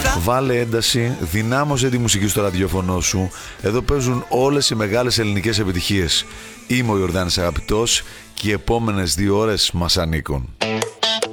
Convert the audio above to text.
Βάλε ένταση, δυνάμωσε τη μουσική στο ραδιόφωνο σου. Εδώ παίζουν όλες οι μεγάλες ελληνικές επιτυχίες. Είμαι ο Ιορδάνης Αγαπητός και οι επόμενες 2 ώρες μας ανήκουν.